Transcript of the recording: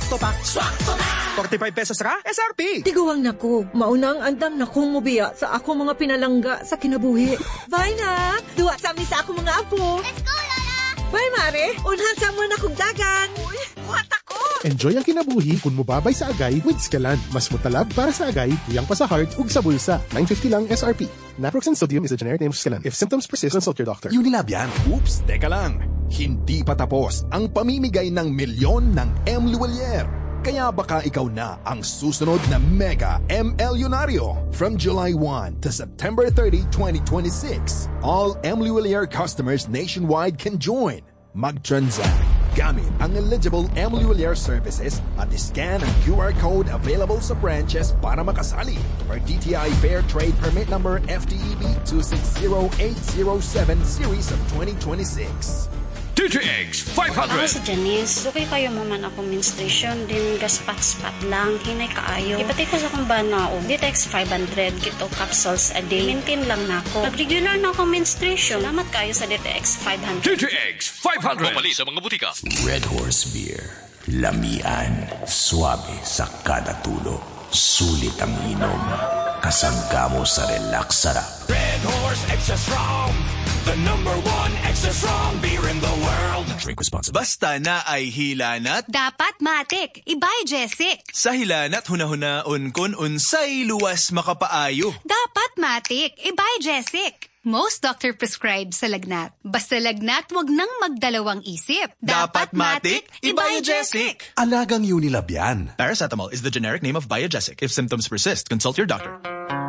Swakto pa. Swakto na! 45 pesos ra, SRP. Tiguang nako, maunang andam na kong mubiya sa ako mga pinalangga sa kinabuhi. Bye na! Duwa sa amin sa ako mga apo. Let's go, Lola! Bye, Mare! Unhan sa mo na kong dagan. Uy, buhat ako! Enjoy ang kinabuhi kung mubabay sa agay with Scalan. Mas mutalab para sa agay, tuyang pa sa heart, ug sa bulsa. 950 lang SRP. Naproxen sodium is a generic name of Scalan. If symptoms persist, consult your doctor. Unilab yan. Oops, teka lang. Hindi pa tapos ang pamimigay ng milyon ng M. Luwalier. Kaya baka ikaw na ang susunod na Mega MLyonaryo. From July 1 to September 30, 2026, all M. Luwalier customers nationwide can join. Mag-transact gamit ang eligible M. Luwalier services at scan ang QR code available sa branches para makasali for DTI Fair Trade Permit Number FTEB 260807 Series of 2026. DTX 500! Ako si Janice. Dukay kayo maman ako menstruation din gaspat-spat lang. Hinay kaayo. Ipati ko sa kong banao. DTX 500 kito capsules a day. Maintain lang na ako. Nag-regular na ako menstruation. Salamat kayo sa DTX 500. DTX 500! Pumali sa mga butika. Red Horse Beer. Lamian. Suabe sa kada tulo. Sulit ang inom. Kasangga mo sa relax sarap. Red Horse Extra Strong! The number one extra strong beer in the world. Drink responsibly. Basta na ay hilanat. Dapat matik. Ibay, Jessic. Sa hilanat hunahunaon kun unsay luwas makapaayo. Dapat matik. Ibay, Jessic. Most doctor prescribed sa lagnat. Basta lagnat, wag nang magdalawang isip. Dapat matik. Ibay, Jessic. Alagang Unilab yan. Paracetamol is the generic name of Biogesic. If symptoms persist, consult your doctor.